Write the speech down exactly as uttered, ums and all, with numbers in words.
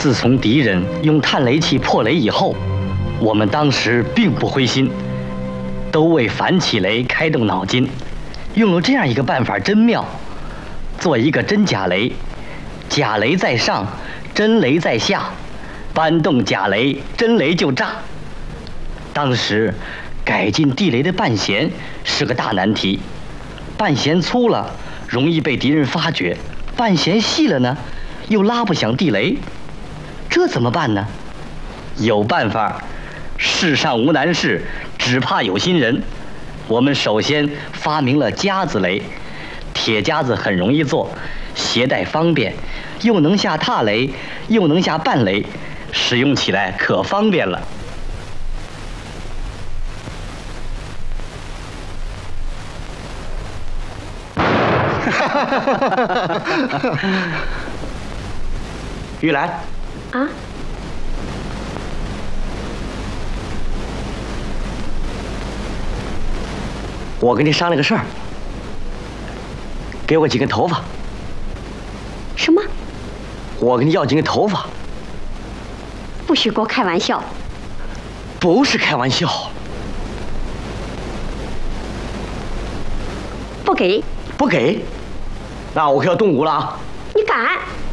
自从敌人用探雷器破雷以后，我们当时并不灰心，都为反起雷开动脑筋，用了这样一个办法，真妙。做一个真假雷，假雷在上，真雷在下，搬动假雷，真雷就炸。当时改进地雷的半弦是个大难题，半弦粗了容易被敌人发觉，半弦细了呢又拉不响地雷，这怎么办呢？有办法，世上无难事，只怕有心人。我们首先发明了夹子雷，铁夹子很容易做，携带方便，又能下踏雷，又能下半雷，使用起来可方便了。玉兰啊， 我跟你商量个事儿，给我几根头发。 什么？ 我跟你要几根头发。 不许给我开玩笑！ 不是开玩笑。 不给。 不给，那我可要动武了啊！ 你敢？